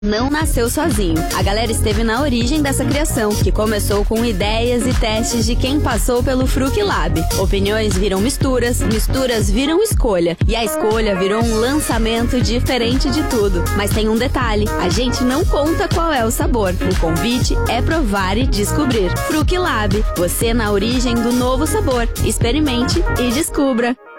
não nasceu sozinho. A galera esteve na origem dessa criação, que começou com ideias e testes de quem passou pelo Fruc Lab. Opiniões viram misturas, misturas viram escolha, e a escolha virou um lançamento diferente de tudo. Mas tem um detalhe, a gente não conta qual é o sabor. O convite é provar e descobrir. Fruc Lab, você na origem do novo sabor. Experimente e descubra.